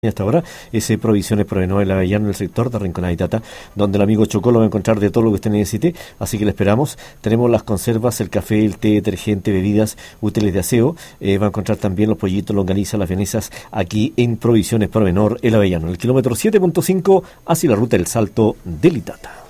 Hasta ahora, ese Provisiones Provenor el Avellano en el sector de Rinconada y Tata, donde el amigo Chocó lo va a encontrar de todo lo que usted necesite, así que le esperamos. Tenemos las conservas, el café, el té, detergente, bebidas útiles de aseo, va a encontrar también los pollitos, longanizas, las vienesas aquí en Provisiones Provenor el Avellano, el kilómetro 7.5 hacia la ruta del Salto del Itata.